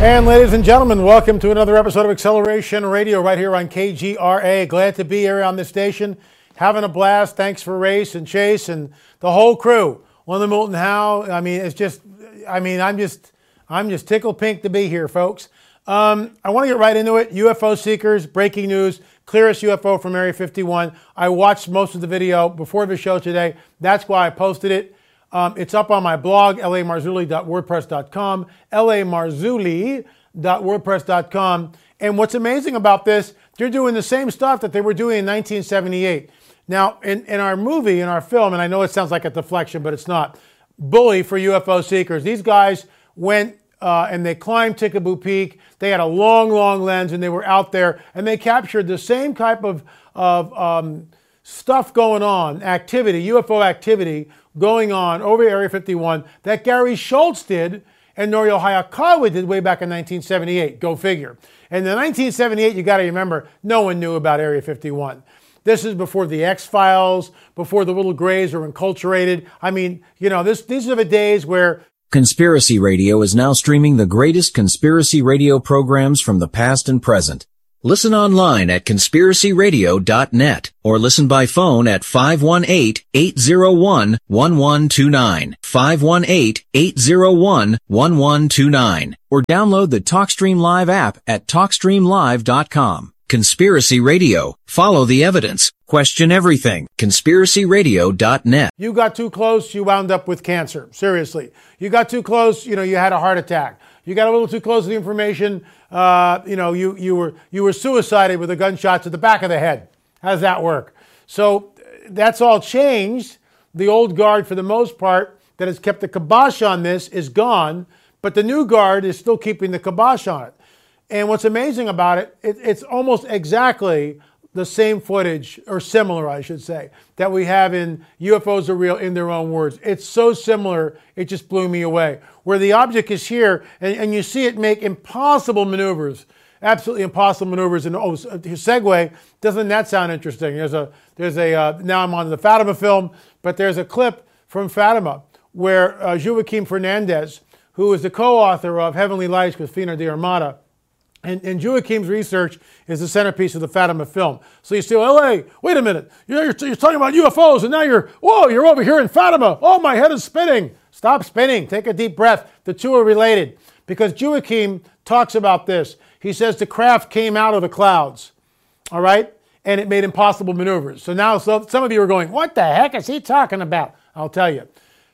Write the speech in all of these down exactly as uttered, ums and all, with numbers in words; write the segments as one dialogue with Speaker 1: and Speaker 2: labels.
Speaker 1: And ladies and gentlemen, welcome to another episode of Acceleration Radio right here on K G R A. Glad to be here on this station, having a blast. Thanks for Race and Chase and the whole crew. Linda Moulton Howe. I mean, it's just, I mean, I'm just, I'm just tickled pink to be here, folks. Um, I want to get right into it. U F O seekers, breaking news, clearest U F O from Area fifty-one. I watched most of the video before the show today. That's why I posted it. Um, it's up on my blog, L A marzulli dot wordpress dot com, L A marzulli dot wordpress dot com. And what's amazing about this, they're doing the same stuff that they were doing in nineteen seventy-eight. Now, in, in our movie, in our film, and I know it sounds like a deflection, but it's not, Bully for U F O seekers. These guys went uh, and they climbed Tikaboo Peak. They had a long, long lens, and they were out there, and they captured the same type of, of um, stuff going on, activity, U F O activity, going on over Area fifty-one that Gary Schultz did and Norio Hayakawa did way back in nineteen seventy-eight. Go figure. And in nineteen seventy-eight, you got to remember, no one knew about Area fifty-one. This is before the X-Files, before the little grays were enculturated. I mean, you know, this these are the days where
Speaker 2: Conspiracy Radio is now streaming the greatest conspiracy radio programs from the past and present. Listen online at conspiracy radio dot net or listen by phone at five one eight, eight zero one, one one two nine, five one eight, eight zero one, one one two nine, or download the TalkStream Live app at talk stream live dot com. Conspiracy Radio. Follow the evidence. Question everything. conspiracy radio dot net.
Speaker 1: You got too close, you wound up with cancer. Seriously. You got too close, you know, you had a heart attack. You got a little too close to the information, uh, you know, you, you were you were suicided with a gunshot to the back of the head. How does that work? So that's all changed. The old guard, for the most part, that has kept the kibosh on this is gone, but the new guard is still keeping the kibosh on it. And what's amazing about it, it it's almost exactly the same footage, or similar, I should say, that we have in U F Os Are Real in their own words. It's so similar, it just blew me away. Where the object is here, and, and you see it make impossible maneuvers, absolutely impossible maneuvers. And oh, segue, doesn't that sound interesting? There's a, there's a uh, now I'm on the Fatima film, but there's a clip from Fatima where uh, Joaquim Fernandez, who is the co-author of Heavenly Lights with Fina de Armada, And, and Joaquim's research is the centerpiece of the Fatima film. So you say, well, hey, wait a minute. You're, you're, you're talking about U F Os, and now you're, whoa, you're over here in Fatima. Oh, my head is spinning. Stop spinning. Take a deep breath. The two are related. Because Joaquim talks about this. He says the craft came out of the clouds, all right? And it made impossible maneuvers. So now so, some of you are going, what the heck is he talking about? I'll tell you.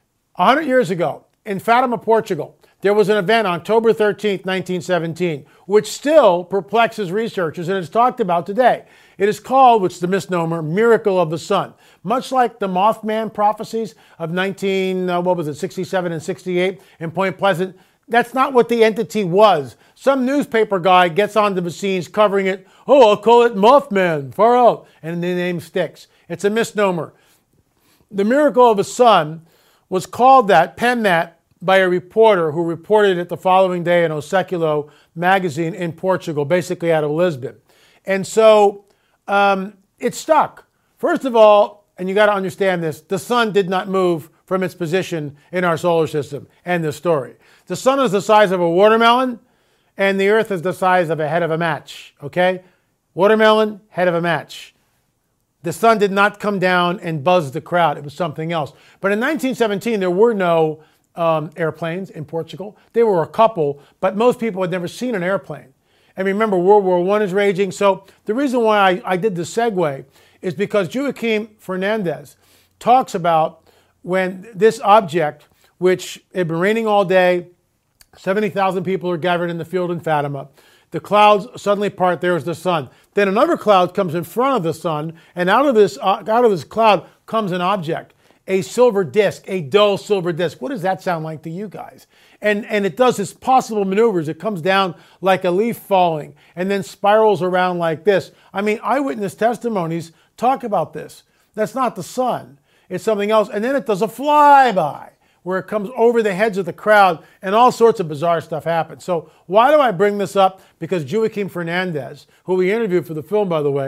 Speaker 1: A hundred years ago, in Fatima, Portugal, there was an event on October thirteenth, nineteen seventeen, which still perplexes researchers and is talked about today. It is called, which is the misnomer, Miracle of the Sun. Much like the Mothman prophecies of nineteen, uh, what was it, sixty-seven and sixty-eight in Point Pleasant. That's not what the entity was. Some newspaper guy gets onto the scenes covering it. Oh, I'll call it Mothman, far out. And the name sticks. It's a misnomer. The Miracle of the Sun was called that, penned that, by a reporter who reported it the following day in O Século magazine in Portugal, basically out of Lisbon. And so um, it stuck. First of all, and you got to understand this, the sun did not move from its position in our solar system. End the story. The sun is the size of a watermelon, and the earth is the size of a head of a match, okay? Watermelon, head of a match. The sun did not come down and buzz the crowd. It was something else. But in nineteen seventeen, there were no Um, airplanes in Portugal. There were a couple, but most people had never seen an airplane. And remember, World War One is raging. So the reason why I, I did the segue is because Joaquim Fernandez talks about when this object, which had been raining all day, seventy thousand people are gathered in the field in Fatima. The clouds suddenly part. There's the sun. Then another cloud comes in front of the sun, and out of this uh, out of this cloud comes an object. A silver disc, a dull silver disc. What does that sound like to you guys? And, and it does its possible maneuvers. It comes down like a leaf falling and then spirals around like this. I mean, eyewitness testimonies talk about this. That's not the sun. It's something else. And then it does a flyby where it comes over the heads of the crowd and all sorts of bizarre stuff happens. So why do I bring this up? Because Joaquim Fernandez, who we interviewed for the film, by the way,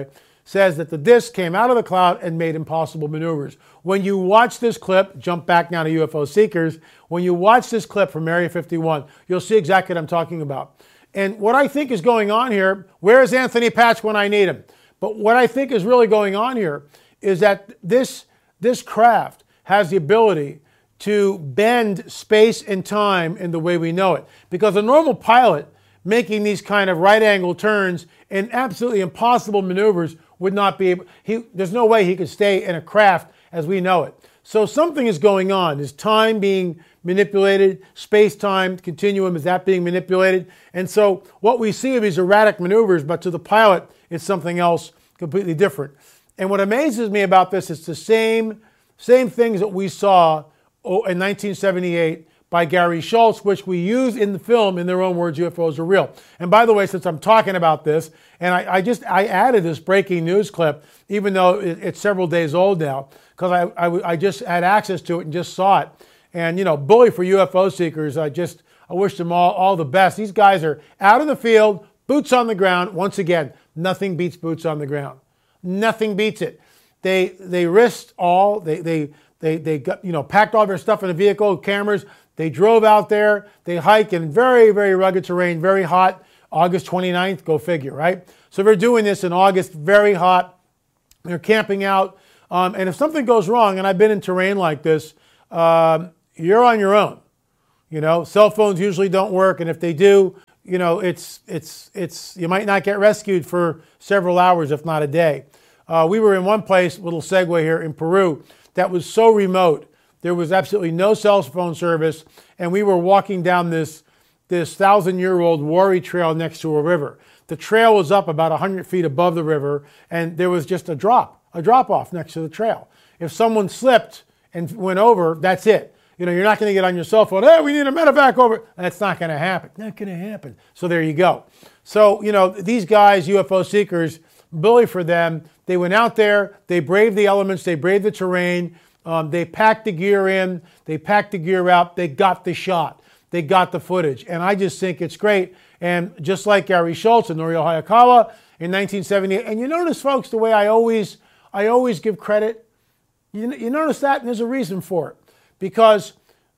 Speaker 1: says that the disc came out of the cloud and made impossible maneuvers. When you watch this clip, jump back now to U F O Seekers, when you watch this clip from Area fifty-one, you'll see exactly what I'm talking about. And what I think is going on here, where's Anthony Patch when I need him? But what I think is really going on here is that this, this craft has the ability to bend space and time in the way we know it. Because a normal pilot making these kind of right angle turns and absolutely impossible maneuvers would not be able, he, there's no way he could stay in a craft as we know it. So something is going on. Is time being manipulated? Space-time continuum, is that being manipulated? And so what we see are these erratic maneuvers, but to the pilot, it's something else completely different. And what amazes me about this is the same, same things that we saw in nineteen seventy-eight by Gary Schultz, which we use in the film, in their own words, U F Os are real. And by the way, since I'm talking about this, and I, I just, I added this breaking news clip, even though it, it's several days old now, because I, I, I just had access to it and just saw it. And, you know, bully for U F O seekers, I just, I wish them all, all the best. These guys are out in the field, boots on the ground. Once again, nothing beats boots on the ground. Nothing beats it. They, they risked all, they, they, they, they got, you know, packed all their stuff in a vehicle, cameras. They drove out there, they hike in very, very rugged terrain, very hot, August twenty-ninth, go figure, right? So they're doing this in August, very hot. They're camping out. Um, and if something goes wrong, and I've been in terrain like this, um, you're on your own. You know, cell phones usually don't work, and if they do, you know, it's, it's, it's, you might not get rescued for several hours, if not a day. Uh, we were in one place, little segue here, in Peru, that was so remote. There was absolutely no cell phone service, and we were walking down this, this thousand-year-old Wari trail next to a river. The trail was up about one hundred feet above the river, and there was just a drop, a drop-off next to the trail. If someone slipped and went over, that's it. You know, you're not going to get on your cell phone, hey, we need a medevac over. That's not going to happen. Not going to happen. So there you go. So, you know, these guys, U F O seekers, bully for them. They went out there, they braved the elements, they braved the terrain. Um, they packed the gear in, they packed the gear out, they got the shot, they got the footage. And I just think it's great. And just like Gary Schultz and Norio Hayakawa in nineteen seventy-eight, and you notice, folks, the way I always, I always give credit, you, you notice that, and there's a reason for it. Because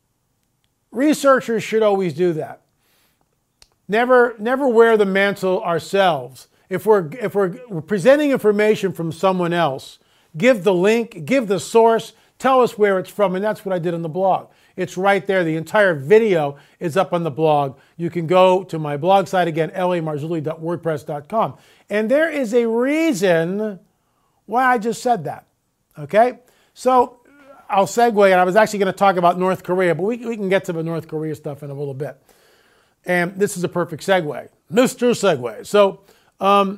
Speaker 1: researchers should always do that. Never, never wear the mantle ourselves. If we're, if we're presenting information from someone else, give the link, give the source, tell us where it's from, and that's what I did on the blog. It's right there. The entire video is up on the blog. You can go to my blog site again, l a marzulli dot wordpress dot com. And there is a reason why I just said that, okay? So I'll segue, and I was actually going to talk about North Korea, but we, we can get to the North Korea stuff in a little bit. And this is a perfect segue. Mister Segue. So um,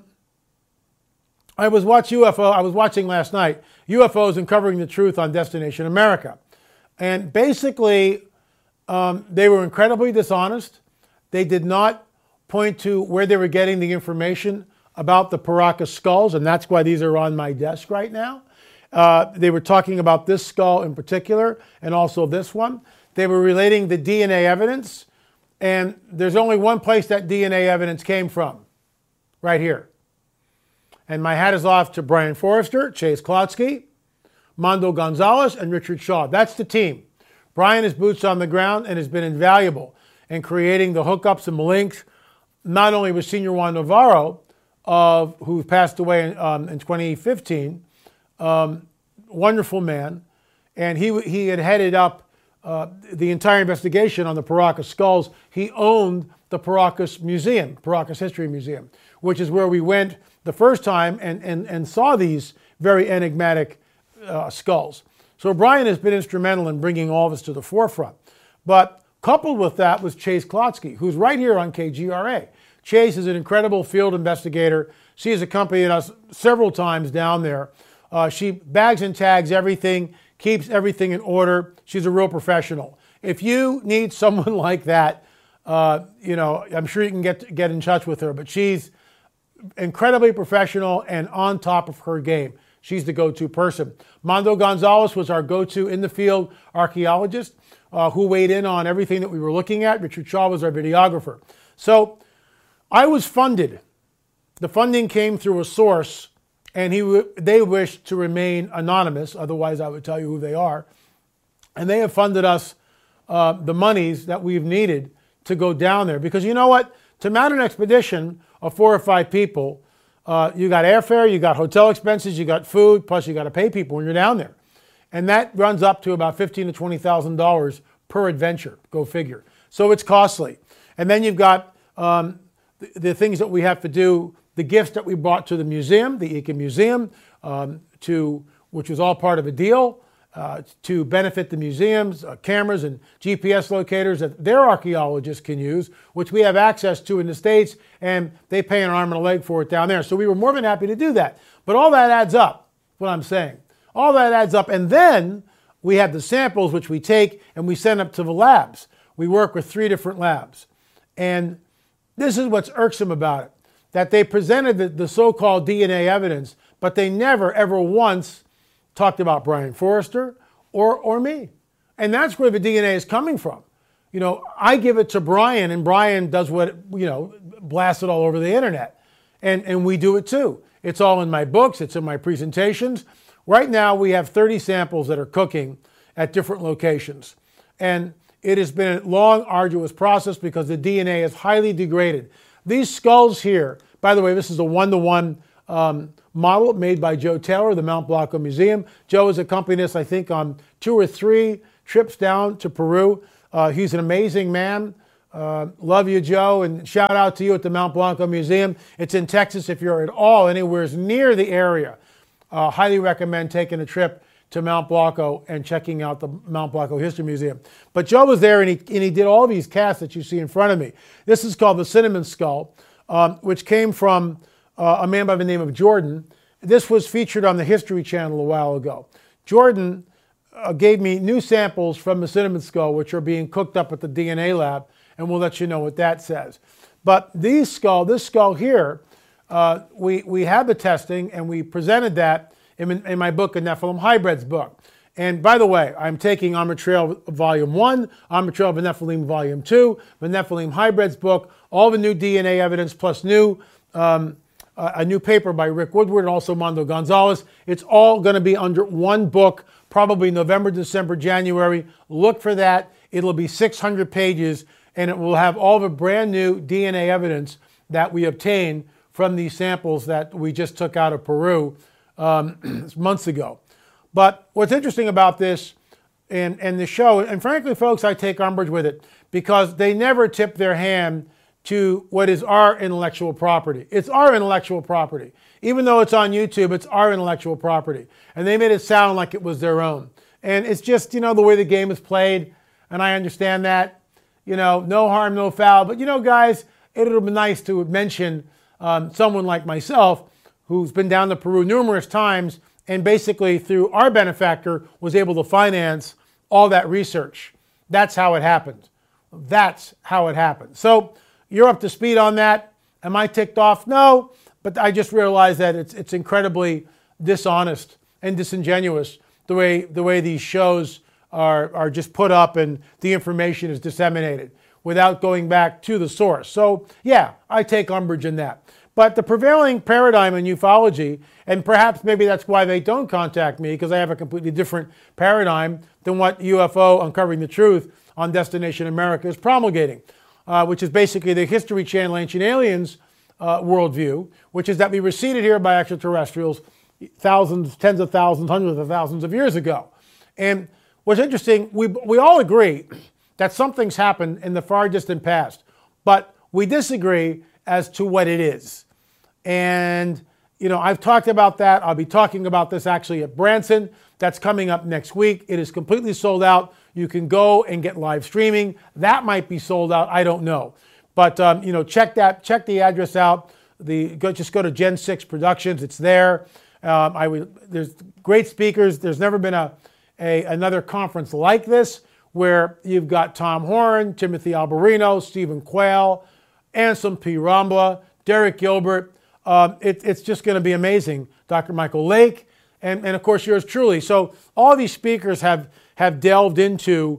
Speaker 1: I was watching U F O, I was watching last night, U F Os Uncovering the Truth on Destination America. And basically, um, they were incredibly dishonest. They did not point to where they were getting the information about the Paracas skulls, and that's why these are on my desk right now. Uh, they were talking about this skull in particular, and also this one. They were relating the D N A evidence, and there's only one place that D N A evidence came from, right here. And my hat is off to Brian Forrester, Chase Klodsky, Mondo Gonzalez, and Richard Shaw. That's the team. Brian is boots on the ground and has been invaluable in creating the hookups and the links, not only with Senor Juan Navarro, of, who passed away in, um, in twenty fifteen, um, wonderful man, and he, he had headed up uh, the entire investigation on the Paracas skulls. He owned the Paracas Museum, Paracas History Museum, which is where we went the first time and, and, and saw these very enigmatic uh, skulls. So Brian has been instrumental in bringing all this to the forefront. But coupled with that was Chase Klodsky, who's right here on K G R A. Chase is an incredible field investigator. She has accompanied us several times down there. Uh, she bags and tags everything, keeps everything in order. She's a real professional. If you need someone like that, uh, you know, I'm sure you can get, get in touch with her, but she's incredibly professional and on top of her game. She's the go-to person. Mondo Gonzalez was our go-to in-the-field archaeologist uh, who weighed in on everything that we were looking at. Richard Shaw was our videographer. So I was funded. The funding came through a source and he they wish to remain anonymous. Otherwise, I would tell you who they are. And they have funded us uh, the monies that we've needed to go down there. Because you know what? To mount an expedition of four or five people, uh, you got airfare, you got hotel expenses, you got food, plus you got to pay people when you're down there. And that runs up to about fifteen thousand to twenty thousand dollars per adventure. Go figure. So it's costly. And then you've got um, the, the things that we have to do, the gifts that we brought to the museum, the Ika Museum, um, to which was all part of a deal. Uh, to benefit the museums, uh, cameras and G P S locators that their archaeologists can use, which we have access to in the States, and they pay an arm and a leg for it down there. So we were more than happy to do that. But all that adds up, what I'm saying. All that adds up. And then we have the samples, which we take and we send up to the labs. We work with three different labs. And this is what's irksome about it, that they presented the, the so-called D N A evidence, but they never, ever once talked about Brian Forrester or or me. And that's where the D N A is coming from. You know, I give it to Brian, and Brian does what, you know, blasts it all over the internet. And, and we do it too. It's all in my books. It's in my presentations. Right now, we have thirty samples that are cooking at different locations. And it has been a long, arduous process because the D N A is highly degraded. These skulls here, by the way, this is a one-to-one um, model made by Joe Taylor, the Mount Blanco Museum. Joe has accompanied us, I think, on two or three trips down to Peru. Uh, he's an amazing man. Uh, love you, Joe, and shout out to you at the Mount Blanco Museum. It's in Texas. If you're at all anywhere near the area, uh, highly recommend taking a trip to Mount Blanco and checking out the Mount Blanco History Museum. But Joe was there, and he, and he did all these casts that you see in front of me. This is called the Cinnamon Skull, um, which came from Uh, a man by the name of Jordan. This was featured on the History Channel a while ago. Jordan uh, gave me new samples from the cinnamon skull, which are being cooked up at the D N A lab, and we'll let you know what that says. But these skull, this skull here, uh, we, we had the testing, and we presented that in, in my book, a Nephilim Hybrids book. And by the way, I'm taking On the Trail Volume one, On the Trail of the Nephilim Volume two, the Nephilim Hybrids book, all the new D N A evidence, plus new um, Uh, a new paper by Rick Woodward and also Mondo Gonzalez. It's all going to be under one book, probably November, December, January. Look for that. It'll be six hundred pages, and it will have all the brand new D N A evidence that we obtained from these samples that we just took out of Peru um, months ago. But what's interesting about this and, and the show, and frankly, folks, I take umbrage with it because they never tip their hand to what is our intellectual property. It's our intellectual property. Even though it's on YouTube, it's our intellectual property. And they made it sound like it was their own. And it's just, you know, the way the game is played, and I understand that. You know, no harm, no foul. But, you know, guys, it'll be nice to mention um, someone like myself who's been down to Peru numerous times and basically, through our benefactor, was able to finance all that research. That's how it happened. That's how it happened. So, you're up to speed on that. Am I ticked off? No, but I just realized that it's it's incredibly dishonest and disingenuous the way the way these shows are are just put up and the information is disseminated without going back to the source. So yeah, I take umbrage in that. But the prevailing paradigm in ufology, and perhaps maybe that's why they don't contact me, because I have a completely different paradigm than what U F O Uncovering the Truth on Destination America is promulgating. Uh, which is basically the History Channel Ancient Aliens uh, worldview, which is that we were seeded here by extraterrestrials thousands, tens of thousands, hundreds of thousands of years ago. And what's interesting, we, we all agree that something's happened in the far distant past, but we disagree as to what it is. And, you know, I've talked about that. I'll be talking about this actually at Branson. That's coming up next week. It is completely sold out. You can go and get live streaming. That might be sold out. I don't know. But, um, you know, check that. Check the address out. The go, Just go to Gen six Productions. It's there. Um, I would, there's great speakers. There's never been a, a another conference like this where you've got Tom Horn, Timothy Alberino, Stephen Quayle, Anselm P. Rambla, Derek Gilbert. Um, it, it's just going to be amazing. Doctor Michael Lake, and, and of course yours truly. So all these speakers have have delved into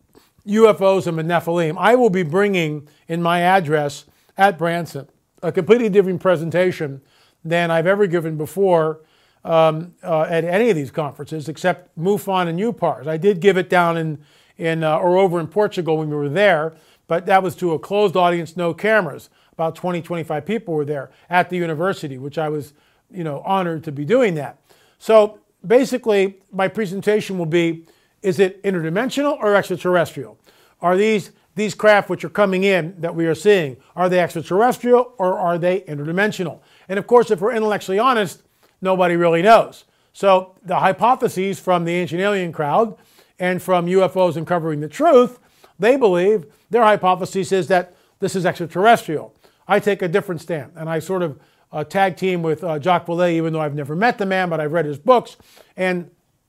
Speaker 1: U F Os and the Nephilim. I will be bringing in my address at Branson a completely different presentation than I've ever given before um, uh, at any of these conferences, except MUFON and U P A R S. I did give it down in, in uh, or over in Portugal when we were there, but that was to a closed audience, no cameras. About twenty, twenty-five people were there at the university, which I was, you know, honored to be doing that. So basically, my presentation will be, is it interdimensional or extraterrestrial? Are these, these craft which are coming in that we are seeing, are they extraterrestrial or are they interdimensional? And of course, if we're intellectually honest, nobody really knows. So the hypotheses from the ancient alien crowd and from U F Os Uncovering the Truth, they believe, their hypothesis is that this is extraterrestrial. I take a different stand, and I sort of uh, tag team with uh, Jacques Vallée, even though I've never met the man, but I've read his books, and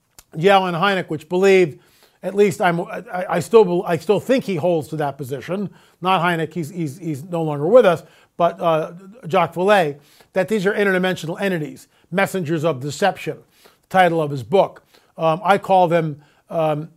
Speaker 1: Jan Hynek, which believed, at least I'm, I, I still I still think he holds to that position. Not Hynek, he's, he's, he's no longer with us, but uh, Jacques Vallée, that these are interdimensional entities, messengers of deception, the title of his book. Um, I call them um,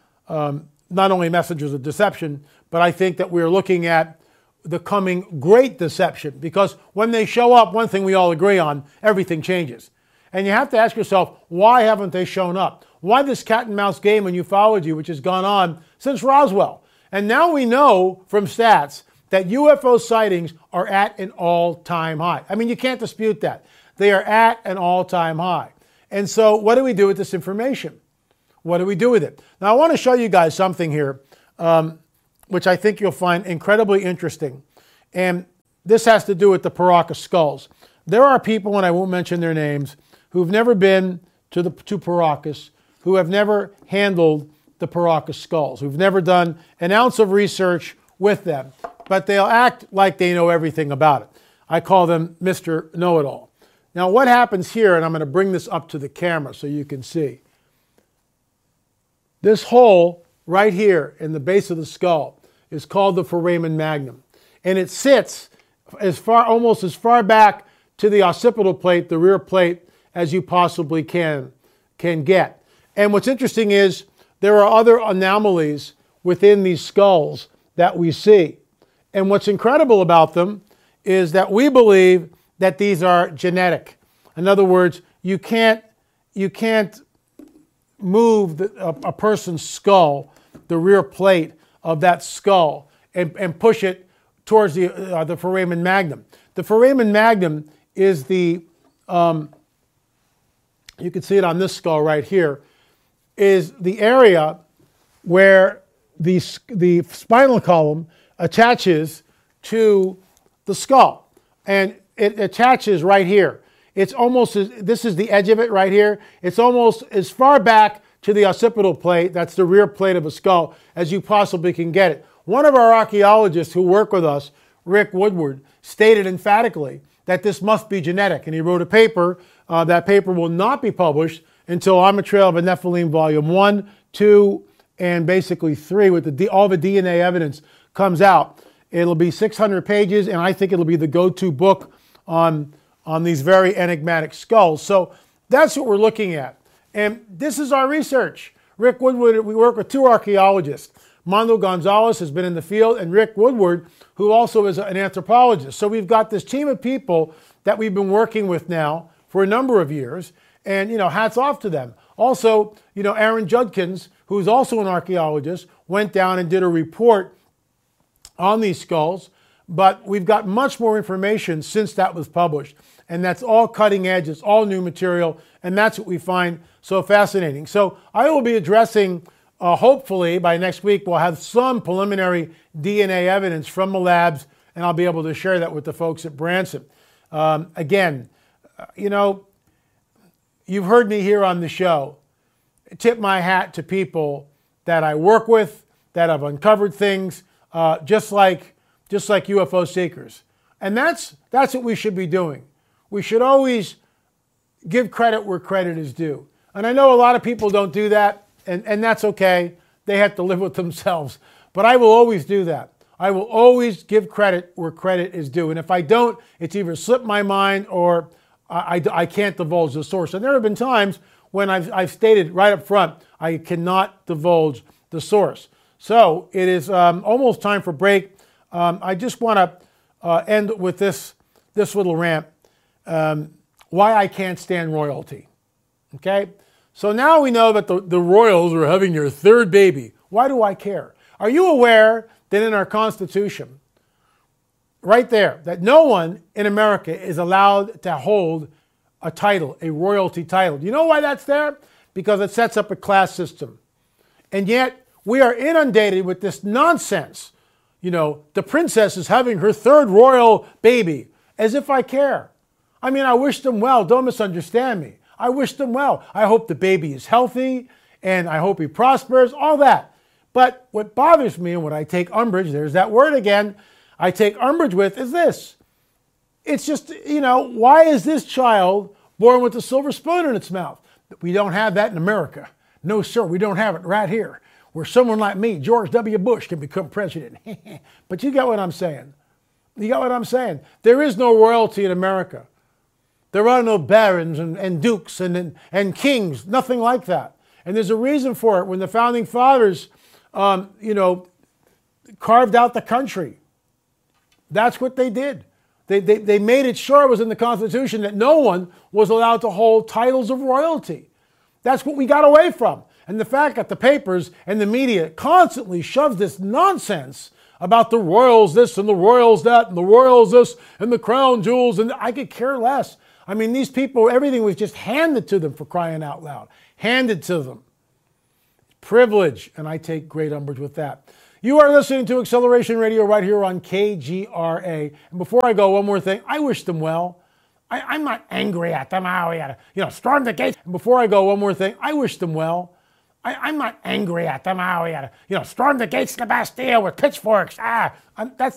Speaker 1: um, not only messengers of deception, but I think that we're looking at the coming great deception, because when they show up, one thing we all agree on, everything changes. And you have to ask yourself, why haven't they shown up? Why this cat and mouse game in ufology, which has gone on since Roswell? And now we know from stats that U F O sightings are at an all-time high. I mean, you can't dispute that. They are at an all-time high. And so what do we do with this information? What do we do with it? Now, I want to show you guys something here, um, which I think you'll find incredibly interesting. And this has to do with the Paracas skulls. There are people, and I won't mention their names, who've never been to the to Paracas, who have never handled the Paracas skulls, who've never done an ounce of research with them, but they'll act like they know everything about it. I call them Mister Know-It-All. Now, what happens here, and I'm going to bring this up to the camera so you can see. This hole right here in the base of the skull is called the foramen magnum, and it sits as far, almost as far back to the occipital plate, the rear plate, as you possibly can, can get. And what's interesting is there are other anomalies within these skulls that we see. And what's incredible about them is that we believe that these are genetic. In other words, you can't, you can't move the, a, a person's skull, the rear plate of that skull, and, and push it towards the, uh, the foramen magnum. The foramen magnum is the, um, you can see it on this skull right here, is the area where the, the spinal column attaches to the skull. And it attaches right here. It's almost, as, this is the edge of it right here. It's almost as far back to the occipital plate, that's the rear plate of a skull, as you possibly can get it. One of our archaeologists who work with us, Rick Woodward, stated emphatically that this must be genetic. And he wrote a paper. Uh, that paper will not be published until On the Trail of a Nephilim Volume one, two, and basically three, with the D, all the D N A evidence comes out. It'll be six hundred pages, and I think it'll be the go-to book on, on these very enigmatic skulls. So that's what we're looking at. And this is our research. Rick Woodward, we work with two archaeologists. Mondo Gonzalez has been in the field, and Rick Woodward, who also is an anthropologist. So we've got this team of people that we've been working with now for a number of years, and, you know, hats off to them. Also, you know, Aaron Judkins, who's also an archaeologist, went down and did a report on these skulls, but we've got much more information since that was published, and that's all cutting edge, it's all new material, and that's what we find so fascinating. So I will be addressing, uh, hopefully by next week, we'll have some preliminary D N A evidence from the labs, and I'll be able to share that with the folks at Branson. Um, again, uh, you know, you've heard me here on the show tip my hat to people that I work with, that have uncovered things, uh, just like just like U F O seekers. And that's that's what we should be doing. We should always give credit where credit is due. And I know a lot of people don't do that, and, and that's okay. They have to live with themselves. But I will always do that. I will always give credit where credit is due. And if I don't, it's either slipped my mind or I, I, I can't divulge the source. And there have been times when I've, I've stated right up front, I cannot divulge the source. So it is um, almost time for break. Um, I just want to uh, end with this, this little rant. um, why I can't stand royalty. Okay? So now we know that the, the royals are having their third baby. Why do I care? Are you aware that in our Constitution, right there, that no one in America is allowed to hold a title, a royalty title? Do you know why that's there? Because it sets up a class system. And yet, we are inundated with this nonsense. You know, the princess is having her third royal baby, as if I care. I mean, I wish them well. Don't misunderstand me. I wish them well. I hope the baby is healthy, and I hope he prospers, all that. But what bothers me and what I take umbrage, there's that word again, I take umbrage with is this. It's just, you know, why is this child born with a silver spoon in its mouth? We don't have that in America. No, sir, we don't have it right here, where someone like me, George W. Bush, can become president. But you get what I'm saying. You got what I'm saying? There is no royalty in America. There are no barons and, and dukes and, and, and kings, nothing like that. And there's a reason for it. When the founding fathers, um, you know, carved out the country, that's what they did. They, they, they made it sure it was in the Constitution that no one was allowed to hold titles of royalty. That's what we got away from. And the fact that the papers and the media constantly shoves this nonsense about the royals this and the royals that and the royals this and the crown jewels, and I could care less. I mean, these people, everything was just handed to them, for crying out loud. Handed to them. Privilege, and I take great umbrage with that. You are listening to Acceleration Radio right here on K G R A. And before I go, one more thing. I wish them well. I, I'm not angry at them. Oh, we gotta, you know, storm the gates. And before I go, one more thing. I wish them well. I, I'm not angry at them. Oh, we gotta, you know, storm the gates of the Bastille with pitchforks. Ah, I'm, that's